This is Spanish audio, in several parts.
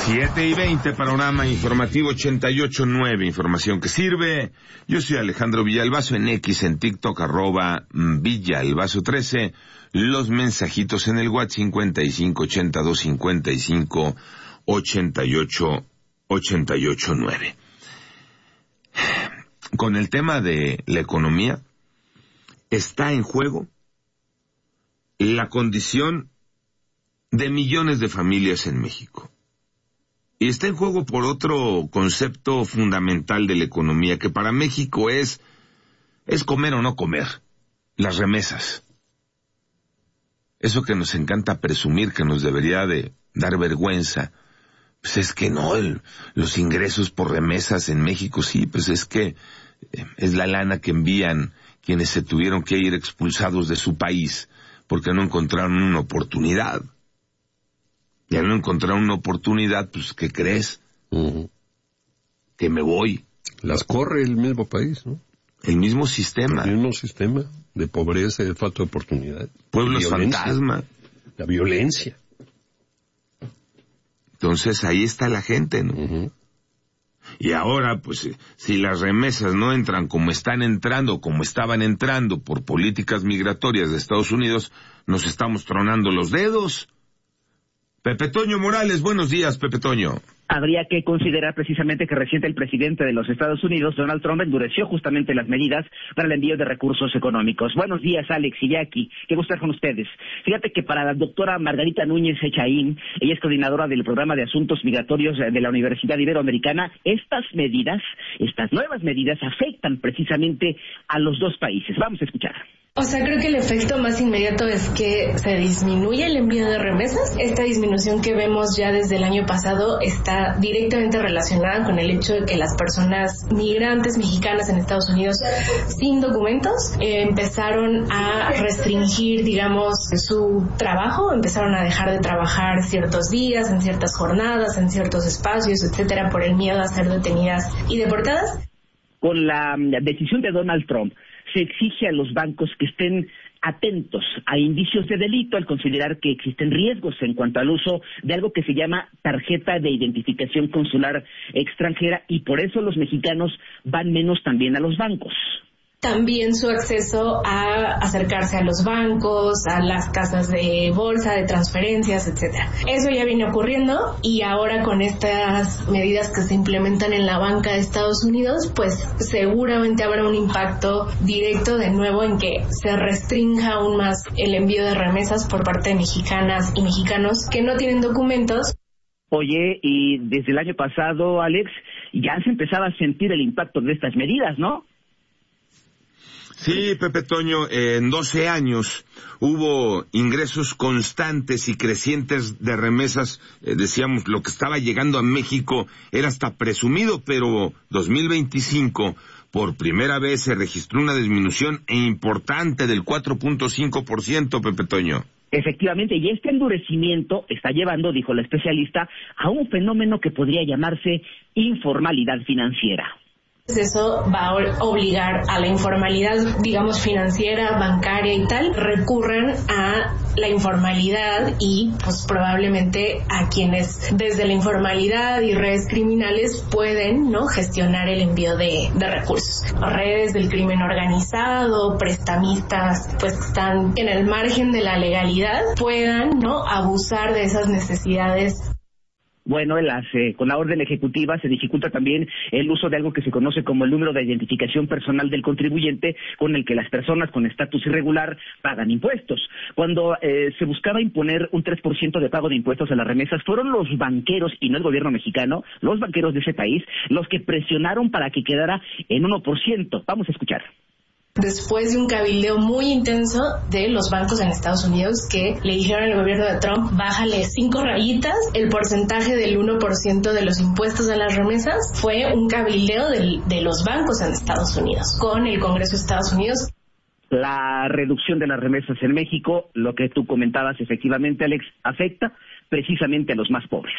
7:20, panorama informativo 88.9, información que sirve. Yo soy Alejandro Villalbazo, en X, en TikTok, @Villalbazo13. Los mensajitos en el WhatsApp 5582558889. Con el tema de la economía, está en juego la condición de millones de familias en México. Y está en juego por otro concepto fundamental de la economía, que para México es comer o no comer, las remesas. Eso que nos encanta presumir, que nos debería de dar vergüenza. Pues es que no, los ingresos por remesas en México, sí, pues es que es la lana que envían quienes se tuvieron que ir expulsados de su país porque no encontraron una oportunidad. Y al no encontrar una oportunidad, pues, ¿qué crees? Que me voy. Las corre el mismo país, ¿no? El mismo sistema. El mismo sistema de pobreza y de falta de oportunidad. Pueblos fantasma. La violencia. Entonces, ahí está la gente, ¿no? Y ahora, pues, si las remesas no entran como están entrando, como estaban entrando por políticas migratorias de Estados Unidos, nos estamos tronando los dedos. Pepe Toño Morales, buenos días, Pepe Toño. Habría que considerar precisamente que reciente el presidente de los Estados Unidos, Donald Trump, endureció justamente las medidas para el envío de recursos económicos. Buenos días, Alex y Jackie. Qué gusto estar con ustedes. Fíjate que para la doctora Margarita Núñez Echaín, ella es coordinadora del programa de asuntos migratorios de la Universidad Iberoamericana, estas nuevas medidas afectan precisamente a los dos países. Vamos a escuchar. O sea, creo que el efecto más inmediato es que se disminuye el envío de remesas. Esta disminución que vemos ya desde el año pasado está directamente relacionada con el hecho de que las personas migrantes mexicanas en Estados Unidos sin documentos empezaron a restringir, digamos, su trabajo, empezaron a dejar de trabajar ciertos días, en ciertas jornadas, en ciertos espacios, etcétera, por el miedo a ser detenidas y deportadas. Con la decisión de Donald Trump, se exige a los bancos que estén atentos a indicios de delito al considerar que existen riesgos en cuanto al uso de algo que se llama tarjeta de identificación consular extranjera, y por eso los mexicanos van menos también a los bancos. También su acceso a acercarse a los bancos, a las casas de bolsa, de transferencias, etcétera. Eso ya viene ocurriendo, y ahora con estas medidas que se implementan en la banca de Estados Unidos, pues seguramente habrá un impacto directo de nuevo en que se restrinja aún más el envío de remesas por parte de mexicanas y mexicanos que no tienen documentos. Oye, y desde el año pasado, Alex, ya se empezaba a sentir el impacto de estas medidas, ¿no? Sí, Pepe Toño, en 12 años hubo ingresos constantes y crecientes de remesas. Decíamos, lo que estaba llegando a México era hasta presumido, pero 2025, por primera vez se registró una disminución importante del 4.5%, Pepe Toño. Efectivamente, y este endurecimiento está llevando, dijo la especialista, a un fenómeno que podría llamarse informalidad financiera. Eso va a obligar a la informalidad, digamos, financiera, bancaria y tal, recurran a la informalidad y pues probablemente a quienes desde la informalidad y redes criminales pueden, ¿no?, gestionar el envío de recursos. Redes del crimen organizado, prestamistas, pues que están en el margen de la legalidad, puedan, ¿no?, abusar de esas necesidades. Bueno, con la orden ejecutiva se dificulta también el uso de algo que se conoce como el número de identificación personal del contribuyente, con el que las personas con estatus irregular pagan impuestos. Cuando se buscaba imponer un 3% de pago de impuestos a las remesas, fueron los banqueros, y no el gobierno mexicano, los banqueros de ese país, los que presionaron para que quedara en 1%. Vamos a escuchar. Después de un cabildeo muy intenso de los bancos en Estados Unidos que le dijeron al gobierno de Trump, bájale 5 rayitas el porcentaje del 1% de los impuestos a las remesas, fue un cabildeo de los bancos en Estados Unidos con el Congreso de Estados Unidos. La reducción de las remesas en México, lo que tú comentabas efectivamente, Alex, afecta precisamente a los más pobres.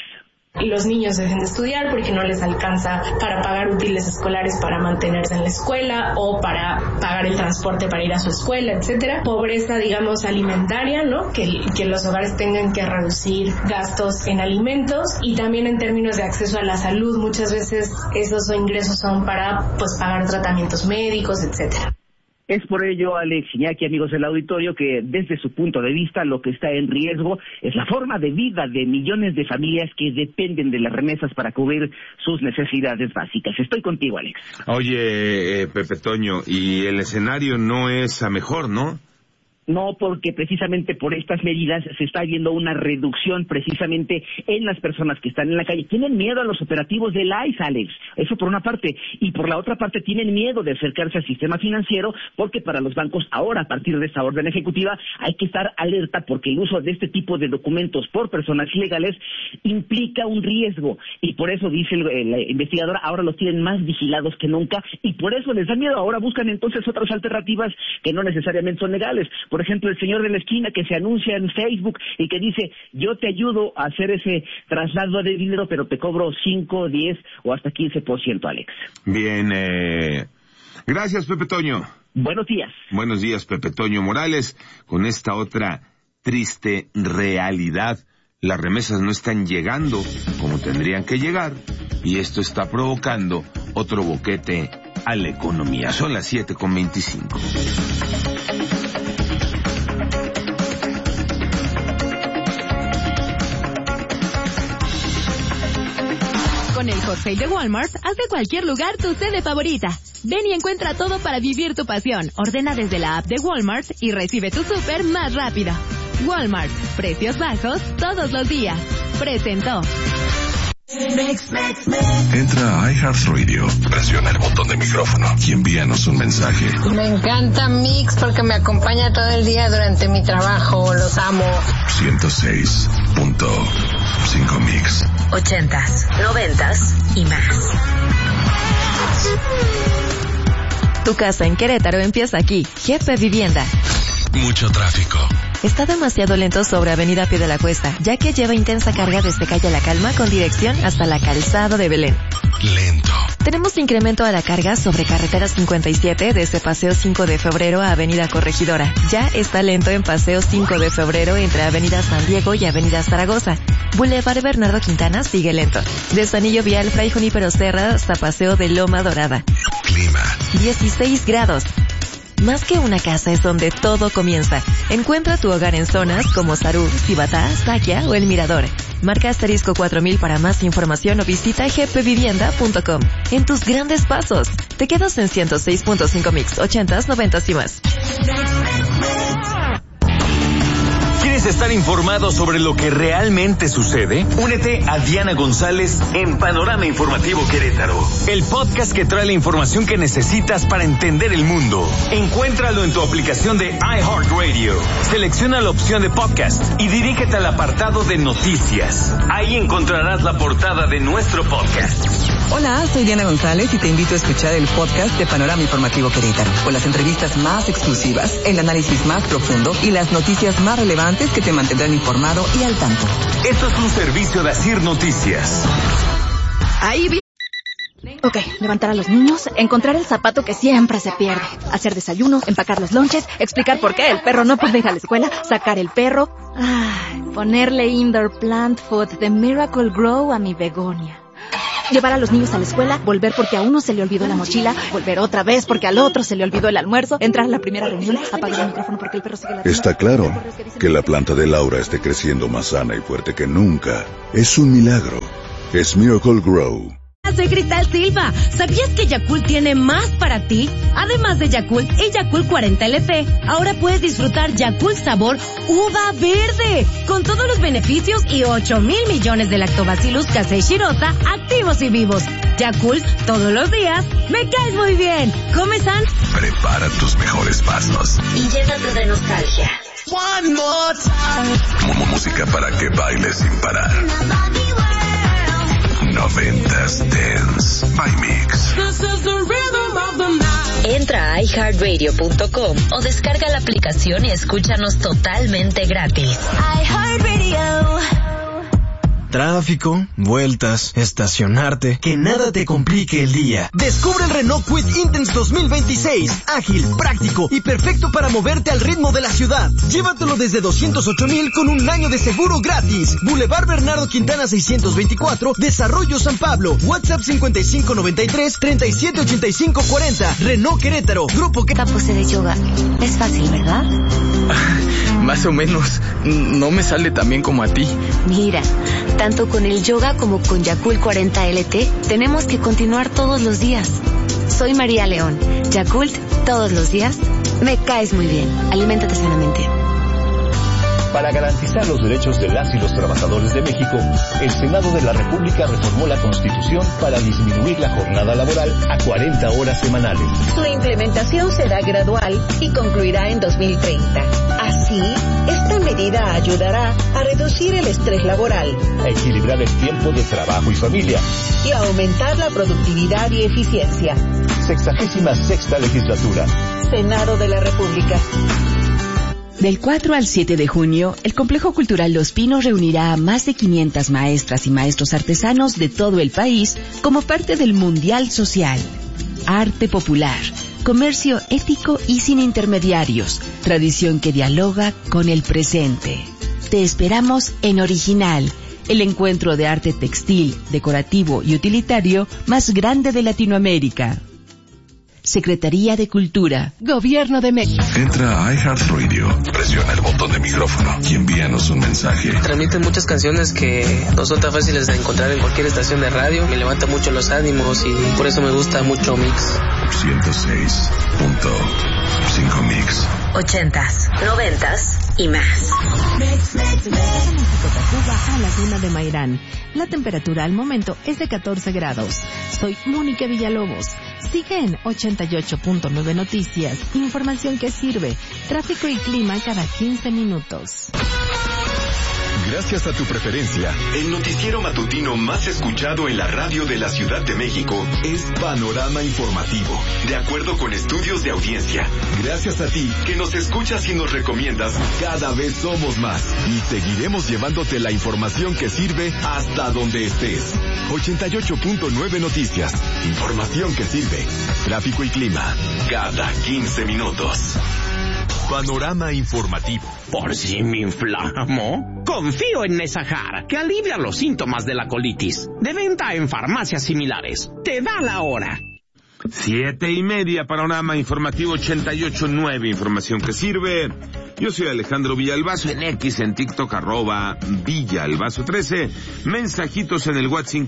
Los niños dejen de estudiar porque no les alcanza para pagar útiles escolares para mantenerse en la escuela o para pagar el transporte para ir a su escuela, etcétera. Pobreza, digamos, alimentaria, ¿no? Que los hogares tengan que reducir gastos en alimentos, y también en términos de acceso a la salud. Muchas veces esos ingresos son para pagar tratamientos médicos, etcétera. Es por ello, Alex Iñaki, amigos del auditorio, que desde su punto de vista lo que está en riesgo es la forma de vida de millones de familias que dependen de las remesas para cubrir sus necesidades básicas. Estoy contigo, Alex. Oye, Pepe Toño, y el escenario no es a mejor, ¿no? No, porque precisamente por estas medidas se está viendo una reducción precisamente en las personas que están en la calle. Tienen miedo a los operativos del ICE, Alex. Eso por una parte. Y por la otra parte tienen miedo de acercarse al sistema financiero, porque para los bancos ahora, a partir de esta orden ejecutiva, hay que estar alerta porque el uso de este tipo de documentos por personas ilegales implica un riesgo. Y por eso, dice la investigadora, ahora los tienen más vigilados que nunca y por eso les da miedo. Ahora buscan entonces otras alternativas que no necesariamente son legales. Por ejemplo, el señor de la esquina que se anuncia en Facebook y que dice, yo te ayudo a hacer ese traslado de dinero, pero te cobro 5, 10 o hasta 15%, Alex. Bien, gracias, Pepe Toño. Buenos días. Buenos días, Pepe Toño Morales. Con esta otra triste realidad, las remesas no están llegando como tendrían que llegar y esto está provocando otro boquete a la economía. Son las 7:25. Con el Hot Sale de Walmart, haz de cualquier lugar tu sede favorita. Ven y encuentra todo para vivir tu pasión. Ordena desde la app de Walmart y recibe tu súper más rápido. Walmart, precios bajos todos los días. Presentó. Entra a iHeartRadio, presiona el botón de micrófono y envíanos un mensaje. Me encanta Mix porque me acompaña todo el día durante mi trabajo. Los amo. 106.5 Mix. 80s, 90s y más. Tu casa en Querétaro empieza aquí. Jefe Vivienda. Mucho tráfico. Está demasiado lento sobre Avenida Pie de la Cuesta, ya que lleva intensa carga desde Calle La Calma con dirección hasta la Calzada de Belén. Lento. Tenemos incremento a la carga sobre Carretera 57 desde Paseo 5 de Febrero a Avenida Corregidora. Ya está lento en Paseo 5 de Febrero entre Avenida San Diego y Avenida Zaragoza. Boulevard Bernardo Quintana sigue lento. Desde Anillo Vial Fray Junípero Serra hasta Paseo de Loma Dorada. Clima. 16 grados. Más que una casa es donde todo comienza. Encuentra tu hogar en zonas como Sarú, Cibatá, Saquia o El Mirador. Marca asterisco 4000 para más información o visita gpvivienda.com. En tus grandes pasos. Te quedas en 106.5 Mix, 80s, 90s y más. ¿Quieres estar informado sobre lo que realmente sucede? Únete a Diana González en Panorama Informativo Querétaro, el podcast que trae la información que necesitas para entender el mundo. Encuéntralo en tu aplicación de iHeartRadio. Selecciona la opción de podcast y dirígete al apartado de noticias. Ahí encontrarás la portada de nuestro podcast. Hola, soy Diana González y te invito a escuchar el podcast de Panorama Informativo Querétaro, con las entrevistas más exclusivas, el análisis más profundo y las noticias más relevantes que te mantendrán informado y al tanto. Esto es un servicio de Asir Noticias. Ahí vi. Ok, levantar a los niños, encontrar el zapato que siempre se pierde, hacer desayuno, empacar los lonches, explicar por qué el perro no puede ir a la escuela, sacar el perro, ponerle indoor plant food de Miracle Grow a mi begonia. Llevar a los niños a la escuela, volver porque a uno se le olvidó la mochila, volver otra vez porque al otro se le olvidó el almuerzo, entrar a la primera reunión, apagar el micrófono porque el perro sigue la... Está claro que la planta de Laura esté creciendo más sana y fuerte que nunca. Es un milagro. Es Miracle Grow. Soy Cristal Silva. ¿Sabías que Yakult tiene más para ti? Además de Yakult y Yakult 40 LP, ahora puedes disfrutar Yakult sabor uva verde, con todos los beneficios y 8,000 millones de lactobacillus casei shirota activos y vivos. Yakult, todos los días, me caes muy bien. ¿Come san? Prepara tus mejores pasos y llénate de nostalgia. One more time. Música para que bailes sin parar. 90s Dance by Mix. Entra a iHeartRadio.com o descarga la aplicación y escúchanos totalmente gratis. iHeartRadio. Tráfico, vueltas, estacionarte, que nada te complique el día. Descubre el Renault Kwid Intense 2026. Ágil, práctico y perfecto para moverte al ritmo de la ciudad. Llévatelo desde 208,000 con un año de seguro gratis. Boulevard Bernardo Quintana 624, Desarrollo San Pablo. WhatsApp 5593-378540. Renault Querétaro. Grupo que... La pose de yoga es fácil, ¿verdad? Más o menos. No me sale tan bien como a ti. Mira, tanto con el yoga como con Yakult 40 LT, tenemos que continuar todos los días. Soy María León. Yakult, todos los días. Me caes muy bien. Aliméntate sanamente. Para garantizar los derechos de las y los trabajadores de México, el Senado de la República reformó la Constitución para disminuir la jornada laboral a 40 horas semanales. Su implementación será gradual y concluirá en 2030. Así, esta medida ayudará a reducir el estrés laboral, a equilibrar el tiempo de trabajo y familia y a aumentar la productividad y eficiencia. 66ª legislatura. Senado de la República. Del 4 al 7 de junio, el Complejo Cultural Los Pinos reunirá a más de 500 maestras y maestros artesanos de todo el país como parte del Mundial Social. Arte popular, comercio ético y sin intermediarios, tradición que dialoga con el presente. Te esperamos en Original, el encuentro de arte textil, decorativo y utilitario más grande de Latinoamérica. Secretaría de Cultura, Gobierno de México. Entra a iHeartRadio, presiona el botón de micrófono y envíanos un mensaje. Transmiten muchas canciones que no son tan fáciles de encontrar en cualquier estación de radio. Me levanta mucho los ánimos y por eso me gusta mucho Mix. 106.5 Mix. 80s, 90s y más. Baja a la Laguna de Mairán. La temperatura al momento es de 14 grados. Soy Mónica Villalobos. Sigue en 88.9 Noticias. Información que sirve. Tráfico y clima cada 15 minutos. Gracias a tu preferencia, el noticiero matutino más escuchado en la radio de la Ciudad de México es Panorama Informativo, de acuerdo con estudios de audiencia. Gracias a ti, que nos escuchas y nos recomiendas, cada vez somos más y seguiremos llevándote la información que sirve hasta donde estés. 88.9 Noticias, información que sirve. Tráfico y clima, cada 15 minutos. Panorama Informativo. ¿Por si me inflamo? Confío en Nesahar, que alivia los síntomas de la colitis. De venta en farmacias similares. Te da la hora. 7:30, Panorama Informativo 88.9, información que sirve. Yo soy Alejandro Villalbazo, en X, en TikTok, @Villalbazo13. Mensajitos en el WhatsApp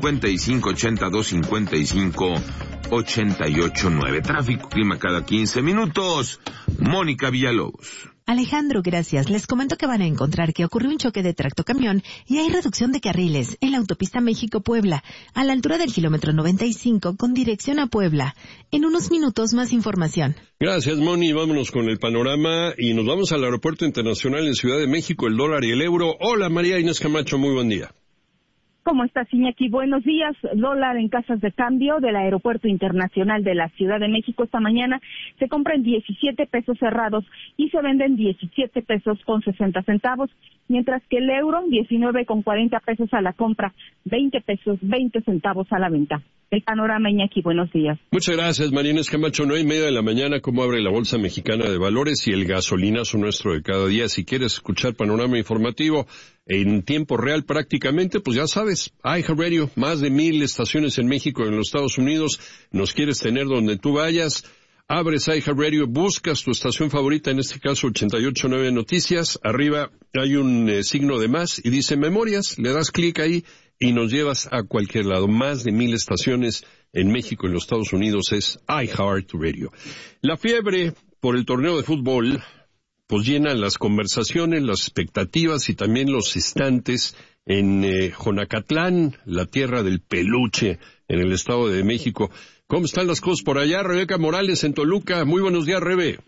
55825588.9. Tráfico, clima cada 15 minutos. Mónica Villalobos. Alejandro, gracias. Les comento que van a encontrar que ocurrió un choque de tractocamión y hay reducción de carriles en la autopista México-Puebla, a la altura del kilómetro 95 con dirección a Puebla. En unos minutos más información. Gracias, Moni. Vámonos con el panorama y nos vamos al Aeropuerto Internacional en Ciudad de México, el dólar y el euro. Hola, María Inés Camacho, muy buen día. ¿Cómo estás, Iñaki? Buenos días. Dólar en casas de cambio del Aeropuerto Internacional de la Ciudad de México esta mañana se compra en 17 pesos cerrados y se vende en 17 pesos con 60 centavos, mientras que el euro 19,40 pesos a la compra, 20 pesos 20 centavos a la venta. El panorama, Iñaki, buenos días. Muchas gracias, María Inés Camacho. 9:30 de la mañana, cómo abre la Bolsa Mexicana de Valores y el gasolinazo nuestro de cada día. Si quieres escuchar panorama informativo en tiempo real prácticamente, pues ya sabes, iHeartRadio, más de 1,000 estaciones en México y en los Estados Unidos. Nos quieres tener donde tú vayas, abres iHeartRadio, buscas tu estación favorita, en este caso 88.9 Noticias, arriba hay un signo de más y dice Memorias, le das clic ahí y nos llevas a cualquier lado. Más de 1,000 estaciones en México y en los Estados Unidos es iHeartRadio. La fiebre por el torneo de fútbol pues llena las conversaciones, las expectativas y también los estantes en Jonacatlán, la tierra del peluche, en el Estado de México. ¿Cómo están las cosas por allá? Rebeca Morales en Toluca. Muy buenos días, Rebe.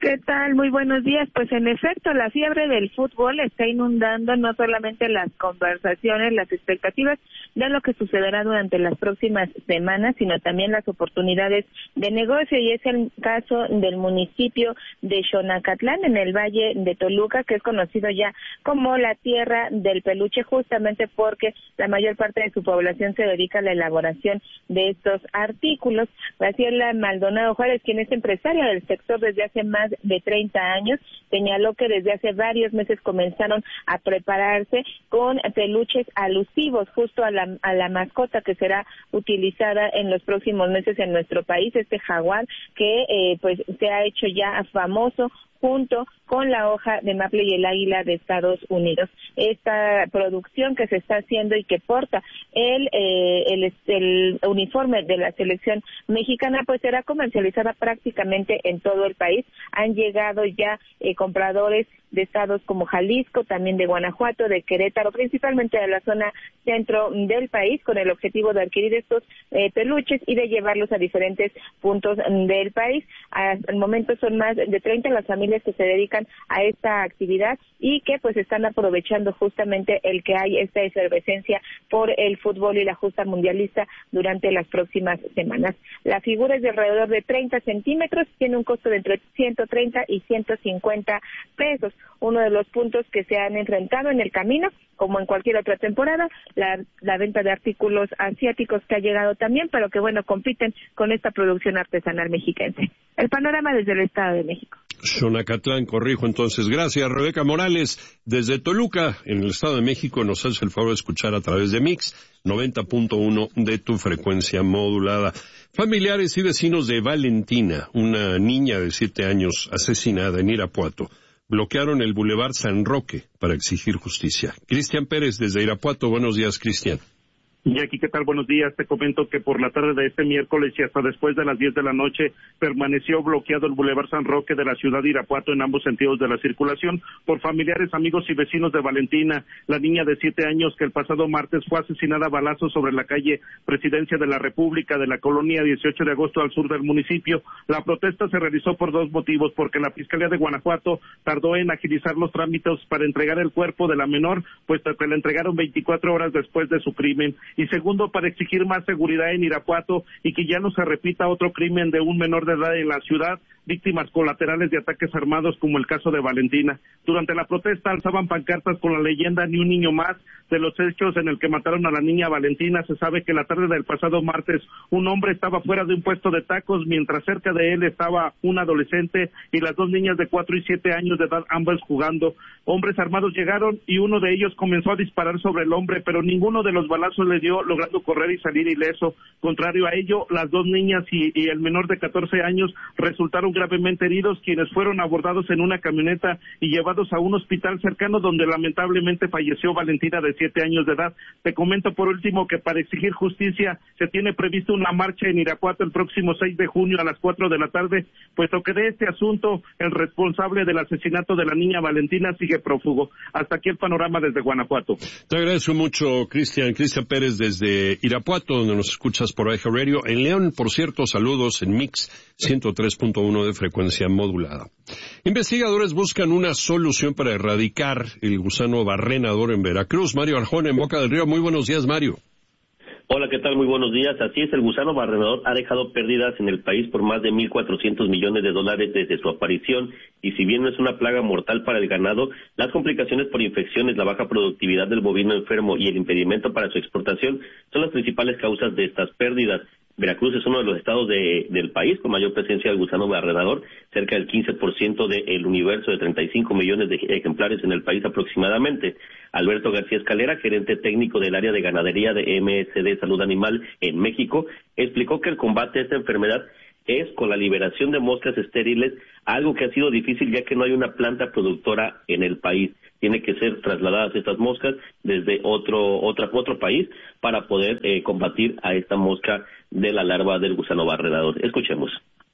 ¿Qué tal? Muy buenos días. Pues en efecto, la fiebre del fútbol está inundando no solamente las conversaciones, las expectativas de lo que sucederá durante las próximas semanas, sino también las oportunidades de negocio, y es el caso del municipio de Xonacatlán, en el Valle de Toluca, que es conocido ya como la tierra del peluche, justamente porque la mayor parte de su población se dedica a la elaboración de estos artículos. Graciela Maldonado Juárez, quien es empresaria del sector desde hace más de 30 años, señaló que desde hace varios meses comenzaron a prepararse con peluches alusivos justo a la mascota que será utilizada en los próximos meses en nuestro país, este jaguar que pues se ha hecho ya famoso junto con la hoja de maple y el águila de Estados Unidos. Esta producción que se está haciendo y que porta el uniforme de la selección mexicana, pues será comercializada prácticamente en todo el país. Han llegado ya compradores de estados como Jalisco, también de Guanajuato, de Querétaro, principalmente de la zona centro del país, con el objetivo de adquirir estos peluches y de llevarlos a diferentes puntos del país. Hasta el momento son más de 30 las familias que se dedican a esta actividad y que pues están aprovechando justamente el que hay esta efervescencia por el fútbol y la justa mundialista durante las próximas semanas. La figura es de alrededor de 30 centímetros, tiene un costo de entre 130 y 150 pesos. Uno de los puntos que se han enfrentado en el camino, como en cualquier otra temporada, la venta de artículos asiáticos que ha llegado también, pero que bueno, compiten con esta producción artesanal mexiquense. El panorama desde el Estado de México. Xonacatlán, corrijo entonces. Gracias, Rebeca Morales. Desde Toluca, en el Estado de México, nos hace el favor de escuchar a través de Mix 90.1 de tu frecuencia modulada. Familiares y vecinos de Valentina, una niña de 7 años asesinada en Irapuato, bloquearon el Boulevard San Roque para exigir justicia. Cristian Pérez, desde Irapuato. Buenos días, Cristian. Jackie, ¿qué tal? Buenos días. Te comento que por la tarde de este miércoles y hasta después de las 10 de la noche permaneció bloqueado el Boulevard San Roque de la ciudad de Irapuato en ambos sentidos de la circulación por familiares, amigos y vecinos de Valentina, la niña de 7 años que el pasado martes fue asesinada a balazos sobre la calle Presidencia de la República de la colonia 18 de agosto al sur del municipio. La protesta se realizó por dos motivos: porque la Fiscalía de Guanajuato tardó en agilizar los trámites para entregar el cuerpo de la menor, puesto que la entregaron 24 horas después de su crimen. Y segundo, para exigir más seguridad en Irapuato y que ya no se repita otro crimen de un menor de edad en la ciudad, víctimas colaterales de ataques armados como el caso de Valentina. Durante la protesta alzaban pancartas con la leyenda "Ni un niño más". De los hechos en el que mataron a la niña Valentina, se sabe que la tarde del pasado martes un hombre estaba fuera de un puesto de tacos, mientras cerca de él estaba un adolescente y las dos niñas de 4 y 7 años de edad, ambas jugando. Hombres armados llegaron y uno de ellos comenzó a disparar sobre el hombre, pero ninguno de los balazos le dio, logrando correr y salir ileso. Contrario a ello, las dos niñas y el menor de 14 años resultaron gravemente heridos, quienes fueron abordados en una camioneta y llevados a un hospital cercano, donde lamentablemente falleció Valentina, de 7 años de edad. Te comento por último que para exigir justicia se tiene previsto una marcha en Irapuato el próximo 6 de junio a las 4 de la tarde, puesto que de este asunto el responsable del asesinato de la niña Valentina sigue prófugo. Hasta aquí el panorama desde Guanajuato. Te agradezco mucho, Cristian Pérez, desde Irapuato, donde nos escuchas por AIJA Radio. En León, por cierto, saludos en Mix 103.1 de frecuencia modulada. Investigadores buscan una solución para erradicar el gusano barrenador en Veracruz. Mario Arjona, en Boca del Río. Muy buenos días, Mario. Hola, ¿qué tal? Muy buenos días. Así es, el gusano barrenador ha dejado pérdidas en el país por más de 1.400 millones de dólares desde su aparición, y si bien no es una plaga mortal para el ganado, las complicaciones por infecciones, la baja productividad del bovino enfermo y el impedimento para su exportación son las principales causas de estas pérdidas. Veracruz es uno de los estados del país con mayor presencia del gusano barrenador, cerca del 15% del universo de 35 millones de ejemplares en el país aproximadamente. Alberto García Escalera, gerente técnico del área de ganadería de MSD Salud Animal en México, explicó que el combate a esta enfermedad es con la liberación de moscas estériles, algo que ha sido difícil ya que no hay una planta productora en el país. Tiene que ser trasladadas estas moscas desde otro país para poder combatir a esta mosca de la larva del gusano barrenador. Escuchemos.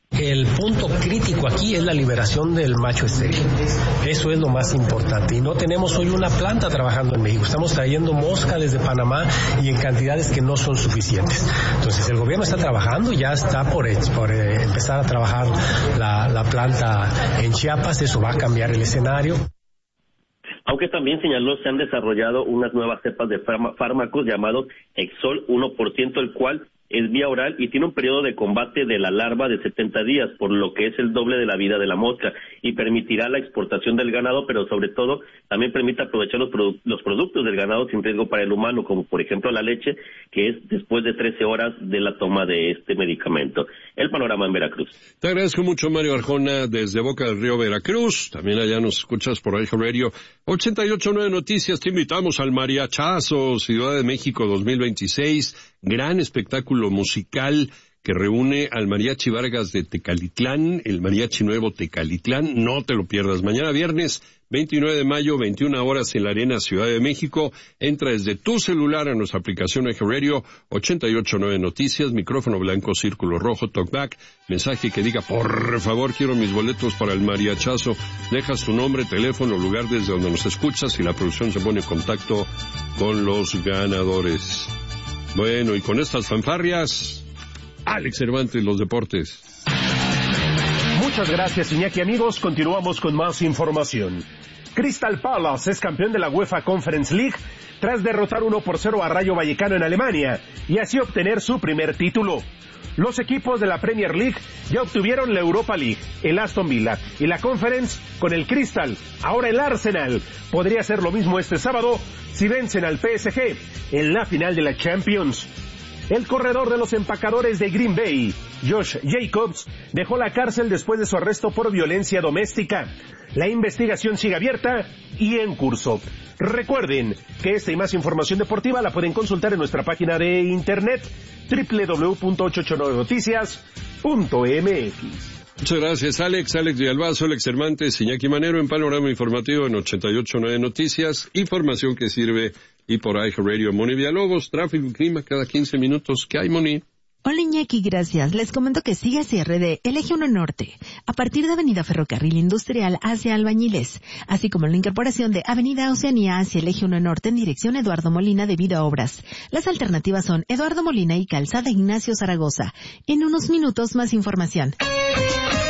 El punto crítico aquí es la liberación del macho estéril. Eso es lo más importante. Y no tenemos hoy una planta trabajando en México. Estamos trayendo mosca desde Panamá y en cantidades que no son suficientes. Entonces el gobierno está trabajando, ya está por empezar a trabajar la planta en Chiapas. Eso va a cambiar el escenario. Aunque también señaló se han desarrollado unas nuevas cepas de fármacos llamados Exol 1%, el cual es vía oral y tiene un periodo de combate de la larva de 70 días, por lo que es el doble de la vida de la mosca y permitirá la exportación del ganado, pero sobre todo también permite aprovechar los productos del ganado sin riesgo para el humano, como por ejemplo la leche, que es después de 13 horas de la toma de este medicamento. El panorama en Veracruz. Te agradezco mucho, Mario Arjona, desde Boca del Río, Veracruz. También allá nos escuchas por iHeart Radio 88.9 Noticias. Te invitamos al Mariachazo Ciudad de México 2026. Gran espectáculo musical que reúne al Mariachi Vargas de Tecalitlán, el Mariachi Nuevo Tecalitlán. No te lo pierdas. Mañana viernes 29 de mayo, 21 horas en la Arena Ciudad de México. Entra desde tu celular a nuestra aplicación iHeart Radio 88.9 Noticias, micrófono blanco, círculo rojo, talkback, mensaje que diga, por favor, quiero mis boletos para el mariachazo. Dejas tu nombre, teléfono, lugar desde donde nos escuchas y la producción se pone en contacto con los ganadores. Bueno, y con estas fanfarrias, Alex Cervantes, los deportes. Muchas gracias, Iñaki. Amigos, continuamos con más información. Crystal Palace es campeón de la UEFA Conference League tras derrotar 1-0 a Rayo Vallecano en Alemania y así obtener su primer título. Los equipos de la Premier League ya obtuvieron la Europa League, el Aston Villa y la Conference con el Crystal. Ahora el Arsenal podría hacer lo mismo este sábado si vencen al PSG en la final de la Champions. El corredor de los empacadores de Green Bay, Josh Jacobs, dejó la cárcel después de su arresto por violencia doméstica. La investigación sigue abierta y en curso. Recuerden que esta y más información deportiva la pueden consultar en nuestra página de internet www.889noticias.mx. Muchas gracias, Alex Villalbazo, Alex Cervantes, Iñaki Manero en Panorama Informativo en 88.9 Noticias, información que sirve, y por iHeart Radio. Moni Villalobos, tráfico y clima cada 15 minutos. ¿Qué hay, Moni? Hola, Iñaki, gracias. Les comento que sigue cierre de el Eje 1 Norte, a partir de Avenida Ferrocarril Industrial hacia Albañiles, así como la incorporación de Avenida Oceanía hacia el Eje 1 Norte en dirección Eduardo Molina debido a obras. Las alternativas son Eduardo Molina y Calzada Ignacio Zaragoza. En unos minutos más información.